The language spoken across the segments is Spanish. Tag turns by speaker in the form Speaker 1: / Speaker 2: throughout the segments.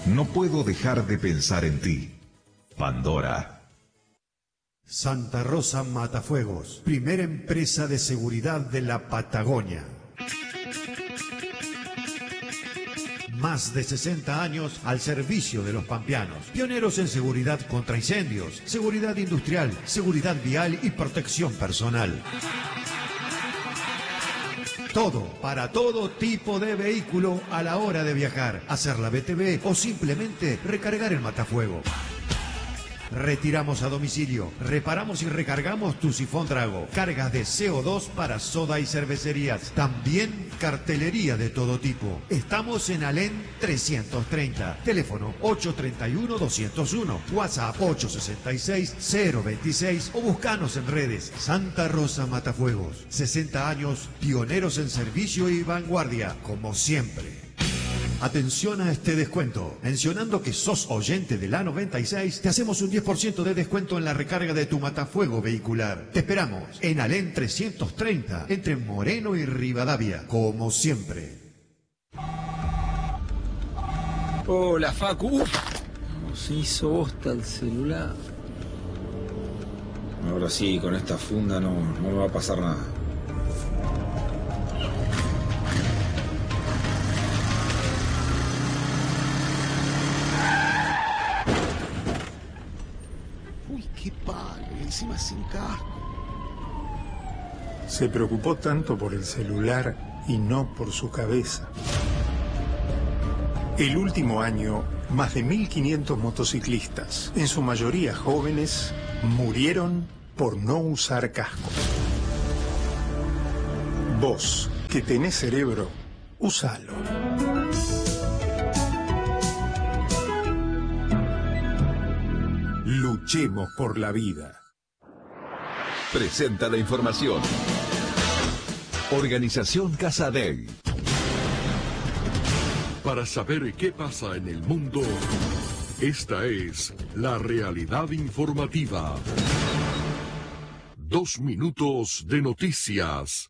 Speaker 1: No puedo dejar de pensar en ti. Pandora.
Speaker 2: Santa Rosa Matafuegos, primera empresa de seguridad de la Patagonia. Más de 60 años al servicio de los pampeanos. Pioneros en seguridad contra incendios, seguridad industrial, seguridad vial y protección personal. Todo, para todo tipo de vehículo a la hora de viajar, hacer la BTV o simplemente recargar el matafuego. Retiramos a domicilio, reparamos y recargamos tu sifón Drago, cargas de CO2 para soda y cervecerías, también cartelería de todo tipo. Estamos en Alén 330, teléfono 831-201, WhatsApp 866-026 o buscanos en redes. Santa Rosa Matafuegos, 60 años, pioneros en servicio y vanguardia, como siempre. Atención a este descuento. Mencionando que sos oyente de la 96, te hacemos un 10% de descuento en la recarga de tu matafuego vehicular. Te esperamos en Alén 330, entre Moreno y Rivadavia, como siempre.
Speaker 3: Hola, Facu. Se hizo bosta el celular.
Speaker 4: Ahora sí, con esta funda no me va a pasar nada.
Speaker 3: Qué palo, encima sin casco.
Speaker 5: Se preocupó tanto por el celular y no por su cabeza. El último año, más de 1.500 motociclistas, en su mayoría jóvenes, murieron por no usar casco. Vos, que tenés cerebro, úsalo. Luchemos por la vida.
Speaker 6: Presenta la información. Organización Casa Dei.
Speaker 7: Para saber qué pasa en el mundo, esta es la realidad informativa. 2 minutos de noticias.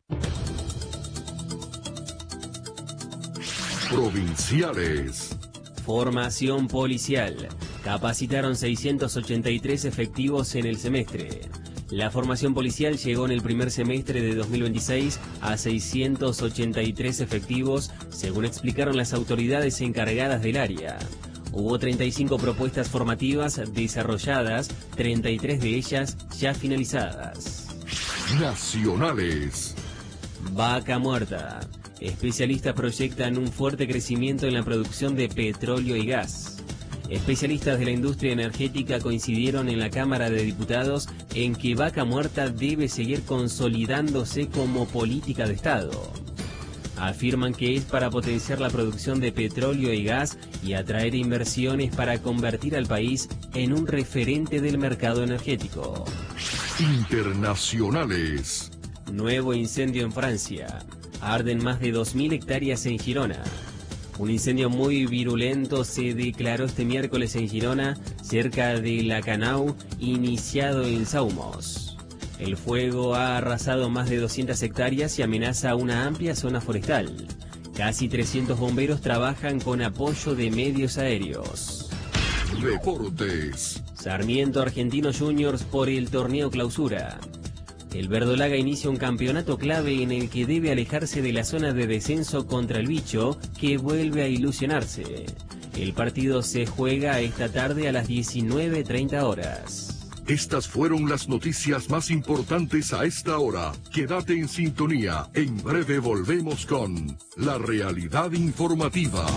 Speaker 7: Provinciales.
Speaker 8: Formación policial. Capacitaron 683 efectivos en el semestre. La formación policial llegó en el primer semestre de 2026 a 683 efectivos, según explicaron las autoridades encargadas del área. Hubo 35 propuestas formativas desarrolladas, 33 de ellas ya finalizadas.
Speaker 7: Nacionales.
Speaker 8: Vaca muerta. Especialistas proyectan un fuerte crecimiento en la producción de petróleo y gas. Especialistas de la industria energética coincidieron en la Cámara de Diputados en que Vaca Muerta debe seguir consolidándose como política de Estado. Afirman que es para potenciar la producción de petróleo y gas y atraer inversiones para convertir al país en un referente del mercado energético.
Speaker 7: Internacionales.
Speaker 8: Nuevo incendio en Francia. Arden más de 2.000 hectáreas en Girona. Un incendio muy virulento se declaró este miércoles en Girona, cerca de Lacanau, iniciado en Saumos. El fuego ha arrasado más de 200 hectáreas y amenaza una amplia zona forestal. Casi 300 bomberos trabajan con apoyo de medios aéreos.
Speaker 7: Deportes.
Speaker 8: Sarmiento Argentinos Juniors por el torneo Clausura. El verdolaga inicia un campeonato clave en el que debe alejarse de la zona de descenso contra el Bicho, que vuelve a ilusionarse. El partido se juega esta tarde a las 19:30 horas.
Speaker 7: Estas fueron las noticias más importantes a esta hora. Quédate en sintonía. En breve volvemos con la realidad informativa.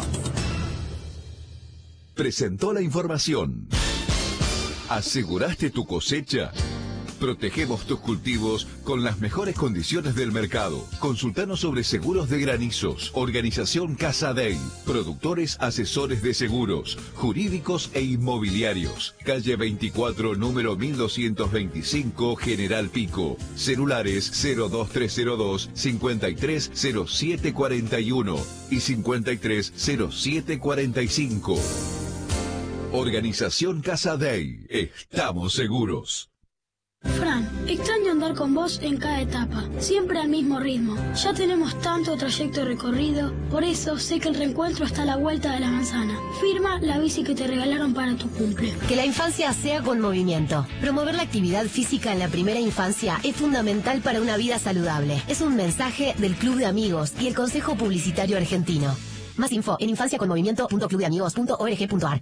Speaker 6: Presentó la información. ¿Aseguraste tu cosecha? Protegemos tus cultivos con las mejores condiciones del mercado. Consultanos sobre seguros de granizos. Organización Casa Dei. Productores asesores de seguros, jurídicos e inmobiliarios. Calle 24, número 1225, General Pico. Celulares 02302 530741 y 530745. Organización Casa Dei. Estamos seguros.
Speaker 9: Fran, extraño andar con vos en cada etapa, siempre al mismo ritmo. Ya tenemos tanto trayecto recorrido, por eso sé que el reencuentro está a la vuelta de la manzana. Firma la bici que te regalaron para tu cumple.
Speaker 10: Que la infancia sea con movimiento. Promover la actividad física en la primera infancia es fundamental para una vida saludable. Es un mensaje del Club de Amigos y el Consejo Publicitario Argentino. Más info en infanciaconmovimiento.clubdeamigos.org.ar.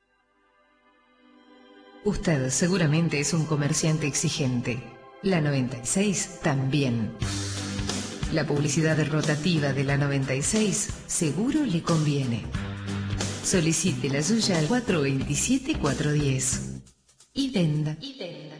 Speaker 11: Usted seguramente es un comerciante exigente. La 96 también. La publicidad rotativa de la 96 seguro le conviene. Solicite la suya al 427-410. Y venda.